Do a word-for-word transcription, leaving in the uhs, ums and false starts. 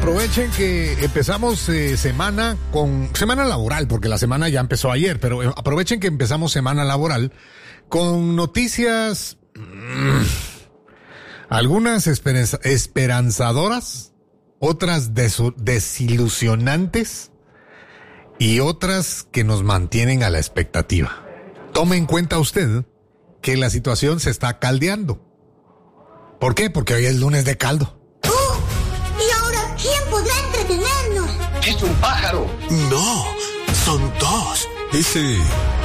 Aprovechen que empezamos eh, semana con semana laboral, porque la semana ya empezó ayer, pero eh, aprovechen que empezamos semana laboral con noticias, mmm, algunas esperanza, esperanzadoras, otras desu, desilusionantes y otras que nos mantienen a la expectativa. Tome en cuenta usted que la situación se está caldeando. ¿Por qué? Porque hoy es lunes de caldo. ¿Quién podrá entretenernos? ¡Es un pájaro! No, son dos. Ese